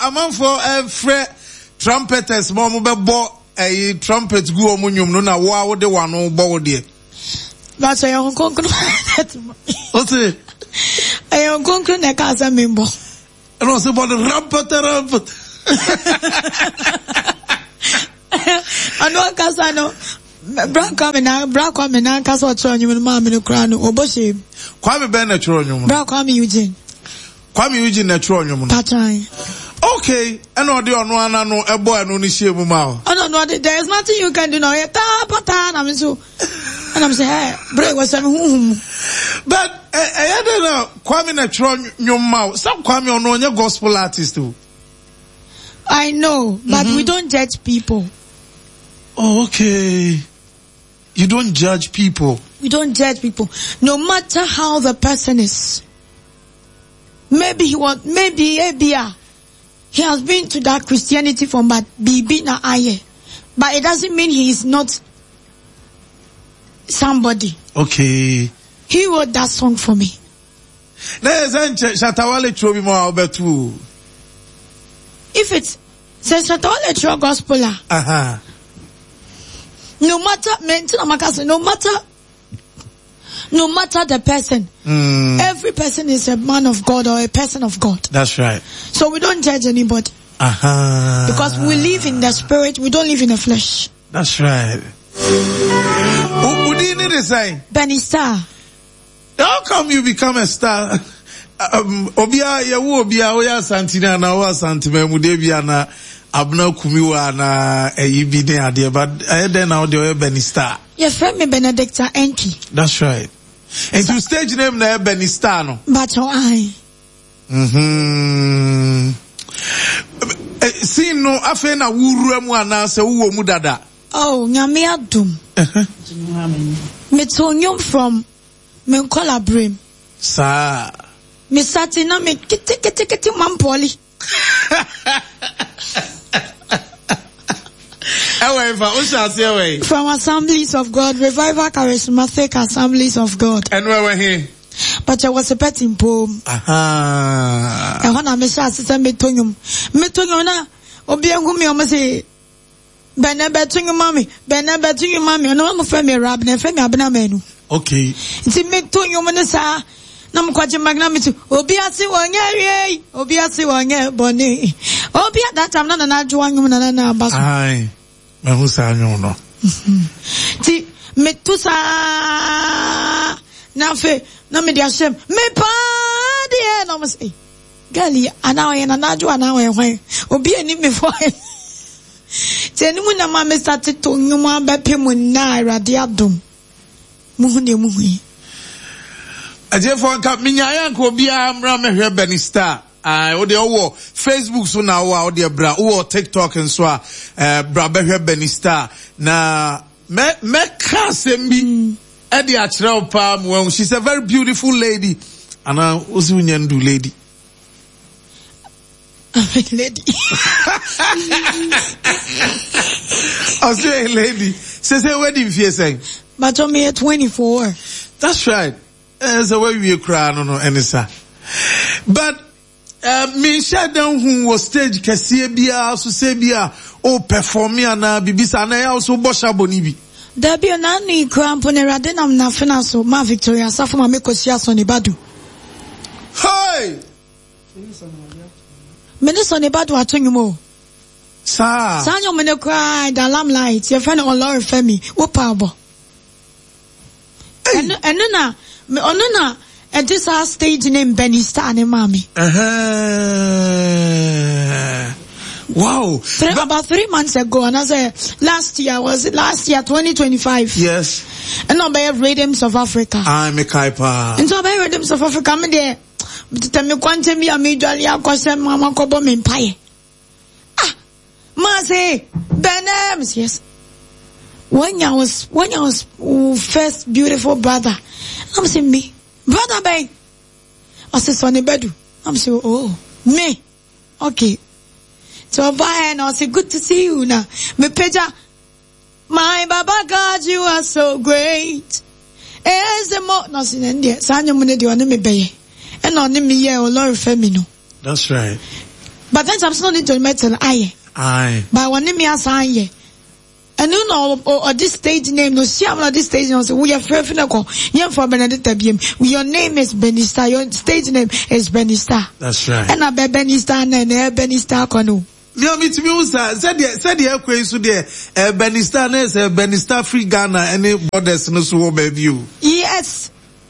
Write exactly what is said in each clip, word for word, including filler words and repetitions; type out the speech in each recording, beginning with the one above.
amanfo efre trumpeters mo mo bebo eh trumpet gu o mo nwum no na wo a wo de wano bo wo de. That's why I'm going to What's it? I am going to the casa member. And also about the rampart rampart. I know casa no. Bra coming now, bra coming now, casa or trying you mom in the crown or bushim. Kwame Ben a tronium. Bra Kwame Eugene. Kwame Eugene a tronium. Patrai. Okay, and no dear no one no a boy and only shame mouth. Oh no, no, there's nothing you can do now. Patan, I'm so and I'm saying, hey, break was some whom. But I don't know, Kwame na tronium mouth. Some Kwame on no gospel artist too. I know, but mm-hmm. we don't judge people. Oh, okay. You don't judge people. We don't judge people. No matter how the person is. Maybe he want, maybe, maybe, he has been to that Christianity from but be na aye. But it doesn't mean he is not somebody. Okay. He wrote that song for me. If it's says Shatawale Tro Gospel. Uh-huh. No matter no matter no matter the person. Mm. Every person is a man of God or a person of God. That's right. So we don't judge anybody. Uh-huh. Because we live in the spirit, we don't live in the flesh. That's right. What do you need to say? Benny Star. How come you become a star? Um, Obia, yawu obia, oya santina na oya santima mudebia na abna kumiwa na eyibine ade, but I then now the oya Benny Star. Your friend me Benedicta Enki. That's right. And to stage name na Benny Star no. But your eye. Mm-hmm. See no afe na wuru mu ana se wo mu dada. Oh, nyame adum. Me tonyum from Menkola Brim. Sa. Me sati na me kiti kiti kiti mampoli. From Assemblies of God, Revival Charismatic Assemblies of God. And where were he? But I was a petting poem. Aha. And when I miss us, it's a metonyum. Metonyum na, obiangumi omase. Bena between your mommy, Bena between your mommy, and I'm a family rab, and a family abnamenu. Okay. It's a metonyum and a sa. Nam kwaje magnamitu. Obiasi wanye, obiasi wanye, boni. Obia that time na na juanyu na na basu. Aye. Mahusa nyono. Ti metusa na fe na me dia shem me pa de na mo say gali ana ye na naju ana we hwan obi ani me fo ti eni mu na ma me start to nyuma ba pemu na irade adom mu hu ne mu hu aje fo nka minyaya nka obi amra me hwe Benny Star. Ah, o de owo Facebook so na wo o de bra o TikTok nso a eh bra be hwe Benny Star na me me ka sembi e de a kire opa mo. She's a very beautiful lady and uh ozi unyandu lady lady Australian lady say say wedding fear saying but on me at twenty-four. That's right. As a way we cry no no anisa but Uh, me share down who was stage kasiye bia so se bia o perform na bibisa na ya also bosha bonibi da bia na ni krampo ne rade nam na fena so ma Victoria safo ma mekosia so ne badu hey me ne so ne badu atonyumo sa sa nyo me ne cry da lamlight your friend on Lord Femi wo pa bo and and na me ono na and this our stage name Benny Star and mommy. Uh-huh. Wow. Three, about three months ago, and I said last year was it last year twenty twenty-five. Yes. And now by Rhythms of Africa. I'm a kaipa. And so by Rhythms of Africa, I'm there. But tell me quantum me a major ya kwase mama kobo me mpaye. Ah, ma say Benems, yes. When I was when I was oh, first beautiful brother, I'm saying me. Brother Bay, I said, Sonny Bedu. I'm saying, oh, me. Okay. So, bye, and I say, good to see you now. Me peja, my Baba God, you are so great. As the more, no, sin India, Sanya Munedi, on me bay. And on me, yeah, or Lord Femino. That's right. But then I'm still need to metal aye. Aye. But one name me aye. And you know, or this stage name, no, see, I'm not this stage name. So we are Frefinako. Young for Benedetta B M. Your name is Benista. Your stage name is Benista. That's right. And I be Benista and Benista Kono. No, me to me, said the said the airquay so there, Benista, is a Benista free Ghana, any borders no so view. Yes.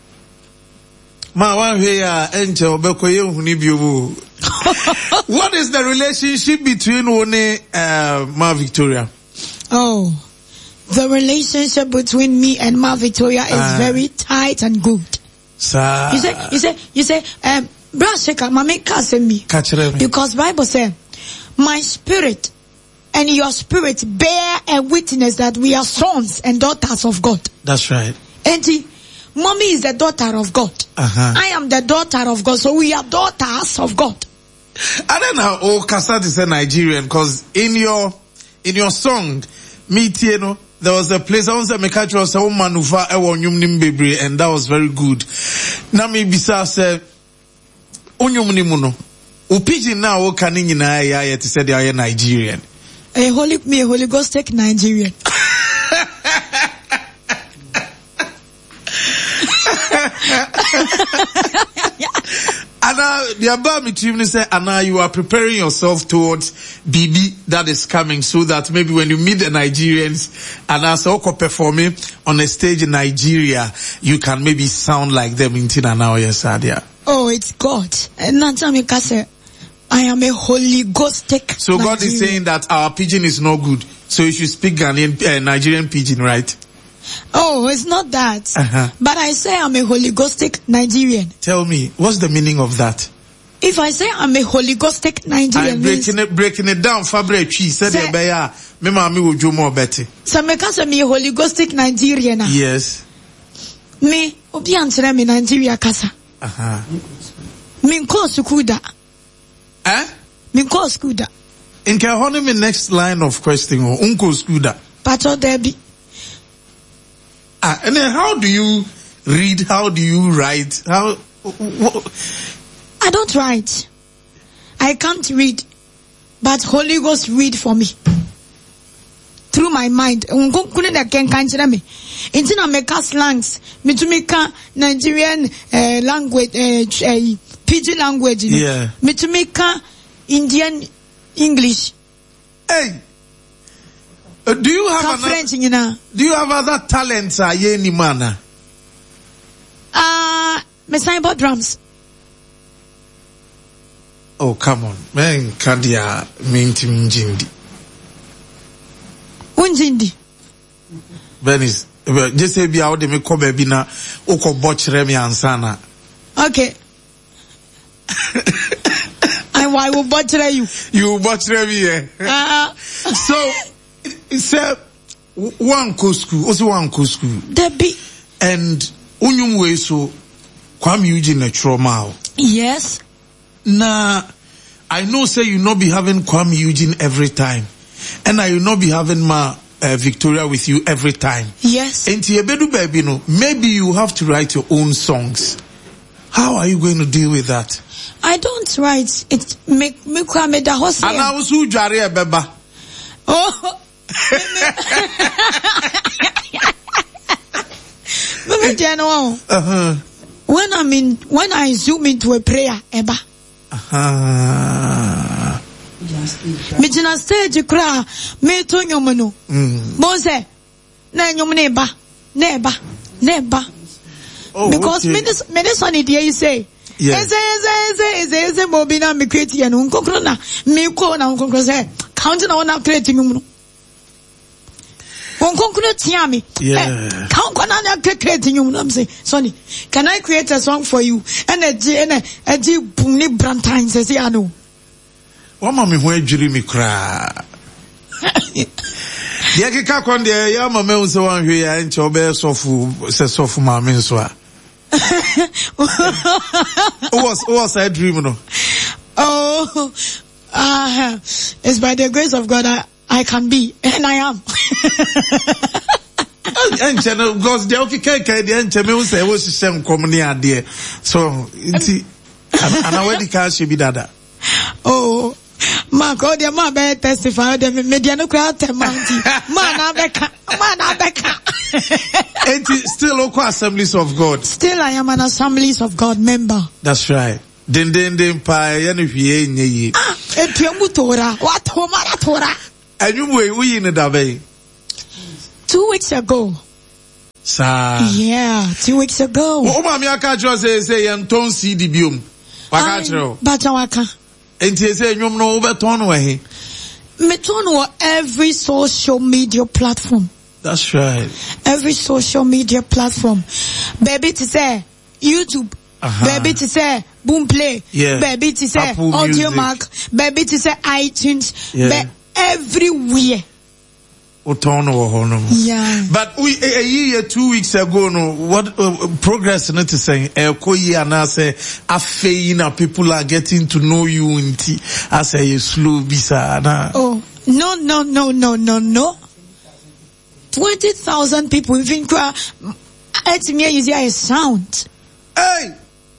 Ma one here, Angel Bekoye Hunibu. What is the relationship between One uh Ma Victoria? Oh, the relationship between me and Ma Victoria is uh, very tight and good. Sir. You say, you say, you say, um, Brashika, mami kase me. Because Bible says, my spirit and your spirit bear a witness that we are sons and daughters of God. That's right. And he, mommy is the daughter of God. Uh-huh. I am the daughter of God. So we are daughters of God. I don't know, oh, Kasat is a Nigerian, because in your, in your song, me, you know, there was a place I was at Mekachi was a woman who fought a one baby, and that was very good. Now me bisa say, Onyum nimuno, upiji na o kaninyi na ya ya to say they are Nigerian. A holy me, a Holy Ghost take Nigerian. Anna, the about me to say, Anna, you are preparing yourself towards B B that is coming, so that maybe when you meet the Nigerians, Anna, so performing on a stage in Nigeria, you can maybe sound like them in Tina now, yes, Adia. Oh, it's God. And not me say, I am a Holy Ghost take. So Nigerian. God is saying that our pidgin is not good, so you should speak Ghanaian, uh, Nigerian pidgin, right? Oh, it's not that. Uh-huh. But I say I'm a Holy Ghostic Nigerian. Tell me, what's the meaning of that? If I say I'm a Holy Ghostic Nigerian, I'm breaking means, it, breaking it down. Fabre Chi said, "Beya, me mami will do more better." So me can say me a Holy Ghostic Nigerian. Yes. Me, obi answer me Nigeria kasa. Uh-huh. Me nko skuda. Eh? Me nko skuda. In can honor me next line of question or unko skuda. Pato debi. Ah, and then how do you read? How do you write? How? What? I don't write. I can't read, but Holy Ghost read for me through my mind. Unkukune na ken kanchira me. Inti na meka slangs. Mitumika Nigerian uh, language, uh, uh, pidgin language. Yeah. Mitumika Indian English. Hey. Uh, do you have another, French, you know? Do you have other talents, uh, yeni mana? Uh, me sign about drums. Oh, come on. Man, kandia minti mjindi. Unjindi. Benis, just say be out de me ko baby na uko botchere mi ansana. Okay. And why will botchere you? You botchere me, eh? Uh, so, it's a one co school, also one co school. Debbie. And unyum we so Kwame Eugene a trauma. Yes. Nah, I know say you not be having Kwame Eugene every time. And I will not be having my uh, Victoria with you every time. Yes. And Tiebedu baby, no, maybe you have to write your own songs. How are you going to deal with that? I don't write. It make me Kwame da hose. And I was who jare a beba. Oh. Uh-huh. When I'm in, when I zoom into a prayer, eba. Uh-huh. Me jina stage kra, me to nyomono. Mose, na nyomone ba, neba, neba. Because me this, me this one idea you say. Yes. Eze, eze, eze, eze, eze, mobina me create ya no unkokro na, me ko na unkokro say, counting on na create nyumuno. Unkokro tiami. Yeah. Count on na create nyumuno. I'm saying, Sonny, can I create a song for you? And a G, and a, a G, bumni brantine says, yeah, no. What mami who jiri mi kra? Ya kika kwande ya mama unse wan hwe ya nche obe sofu se sofu mama nso. What's what's that dream no? Oh, uh, it's by the grace of God I, I can be, and I am. Enche no, because the okike kai the enche me unse wo shisem komni ade. So, inti ana wedi ka she bi dada. Oh, Marco, the man be testify the media no crowd mounty. Man abeka, man abeka. And still local Assemblies of God. Still I am an Assemblies of God member. That's right. Den den den pa yani hwie nye. Ah, etuamu tora. What homara tora? Anyway, we in the bay. Two weeks ago. Sa. Yeah, two weeks ago. Oh, mami aka jo say say yanton C D biom. Waka chero. Bata waka. Enti say nyom no obeton we he. Me ton wo every social media platform. That's right. Every social media platform. Baby to say YouTube. Uh-huh. Baby to say Boomplay. Yeah. Baby to say Apple Audio Music. Mac. Baby to say iTunes. Yeah. Be- everywhere. Yeah. But we a year, two weeks ago, no, what uh, progress not to say, eh, koyi anase, afeina people are getting to know you in t, as a slow visa. Oh, no, no, no, no, no, no. twenty thousand people even cry, it's me easier a sound. Hey!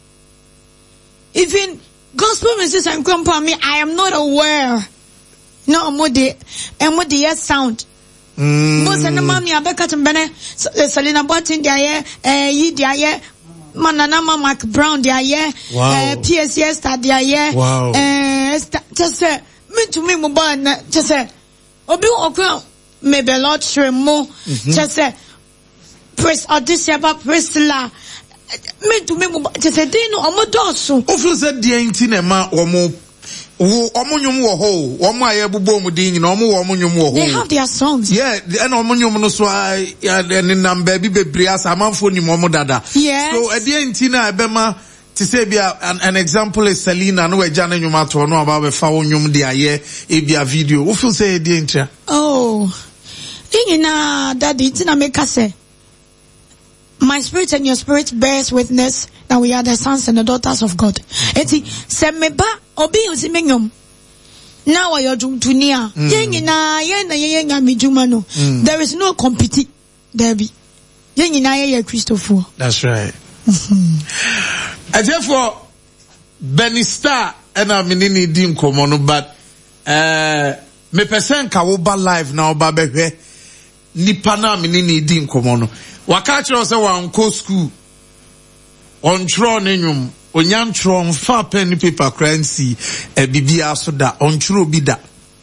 Even gospel musicians and grandpa me, I am not aware. No, more the, and more the sound. Most of the mommy abeka tumbene Selena Botin dia eh yi dia ye Manana Mark Brown dia ye eh P S S ta dia ye eh just say me to me mo ba na just say obi okwa me be Lord Shremo just say praise Odysseus Priscilla me to me mo just say dey no omo doso ofu say dia nti na ma omo wo omunyum wo ho omo ayebubo mu din na omo wo omunyum wo ho they have their songs yeah and omunyum no so ya ni number bi bebre asa amanfo ni mo dada yes. So e dey nti na ebema to say bia an, an example is Selena no we jana nyum ato no aba be fa onyum de aye e bia video wo feel say e dey ntia oh thing na daddy tina make say my spirit and your spirit bears witness that we are the sons and the daughters of God. Eti se meba obi usi menyom na wa yodum tunia yengi na ye na ye nya mijuma no there is no compete there be yengi na ye Christopher. That's right. And therefore Benny Star and I menini di nkomo no but eh me person ka wo ba live na oba behwe nipa na menini di nkomo no waka kire se wan ko school on tro nenum onyan tro mfa pen paper currency e bibia so da on tro bi da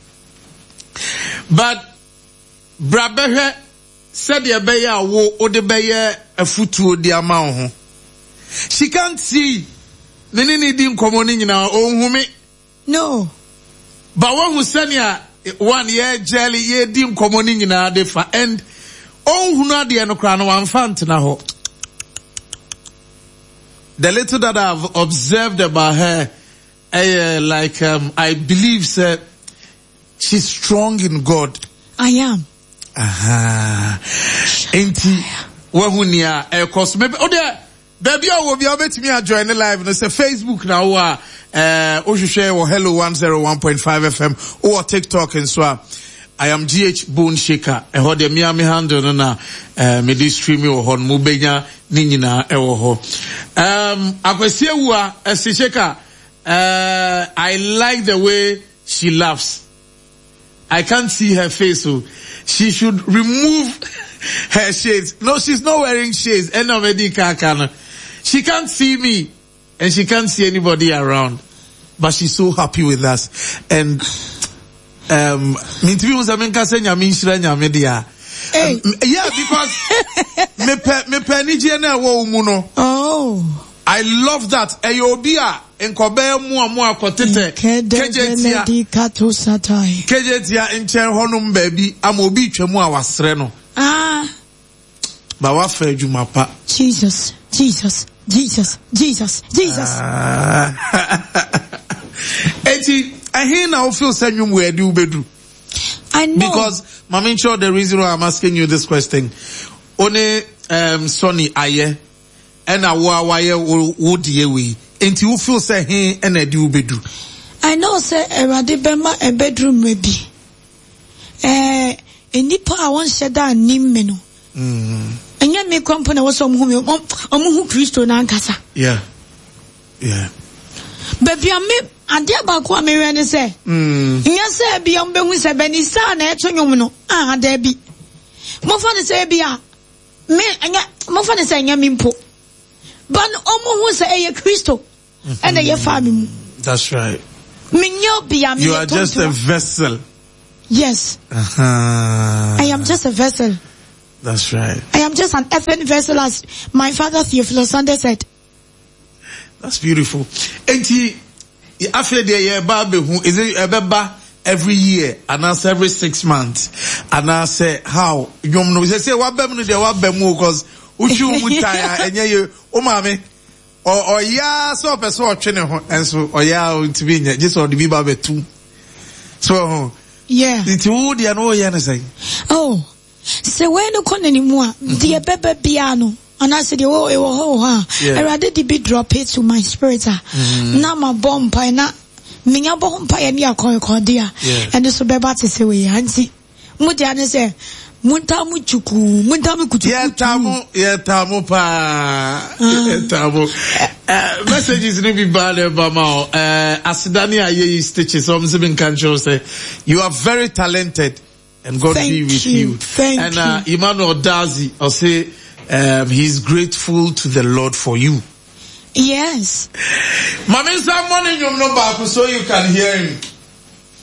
but brabehwe said ye be ya wo ode be ye afutuo di ama ho she can't see menini di nkomo ni nyina onhumi no but one who senia one year jelly ye di nkomo ni nyina de fa and onhunu ade no kra no amfa ntena ho. The little that I've observed about her, uh, like um, I believe that she's strong in God. I am. Aha. Enti wahunia eh cause maybe oh there baby I will be able to me join the live no say Facebook now uh uh share or hello one oh one point five F M or TikTok and so I am G H Bone Shaker. E ho de me am handle no na eh me di stream o ho mo benya ni nyina e wo ho. Um akwese wu a ese Shaker uh I like the way she laughs. I can't see her face so she should remove her shades. No, she's not wearing shades. And already she can't see me and she can't see anybody around. But she's so happy with us. And Um, me to be was a man can say nyame nhira nyame dia. Yeah, because me pe me pe ni je na wo mu no. Oh. I love that. E obi a enkobe mu amu akotete. Kejetia dikato satai. Kejetia enchen honum baby am obi twemu a wasre no. Ah. Ba wa fa adwuma pa. Jesus, Jesus, Jesus, Jesus, Jesus. Eti I hear now feel senyum where do bedu. I know. Because I'm sure the reason why I'm asking you this question. One um Sonny aye and a wa wa ye wo die we. Enti you feel say he and a do bedu. I know say Erade bema a bedroom maybe. Eh enipa I want share that nim me no. Mm. Enya me company was some who omo hu Christo na nkasa. Yeah. Yeah. Baby I me adia ba ko amere ne se mm nya se bia mbehu se bani sa na eto nwom no ah da bi mo fa ne se bia me anya mo fa ne se nya mimpo ban omo hu se eye Kristo and eye family. That's right. You are just a vessel. Yes. Uh-huh. I am just a vessel. That's right. I am just an earthen vessel, as my father Theophilus Sunday said. That's beautiful. And he, after the year, is it every year, and I say every six months, and I say how you know? They say what be there, what be more because uchu mutaya and you, oh mommy. Or or yeah, so person or train and so or yeah to be just or the Bible be two. So yeah. It's wood and oh yeah say. Oh, so when you come anymore, the bebe piano. And I said, oh, oh, oh, ha. I rather the bit drop it to my spirit. Now my bomb pie na minya bomb pie and ya call cordia. And the subeba to say we auntie. Mutiana say Muntamu chuku, muntamu kuchu. Yeah, tamu, yeah, tamu pa, tamu. Messages need be bad about now. Asidani aye stitches. So I'm saying, can say you are very talented, and God Thank be with you. you. Thank and, you. And uh, Emmanuel Dazi, I'll say, um, he's grateful to the Lord for you. Yes. Mami, someone in your number so you can hear him.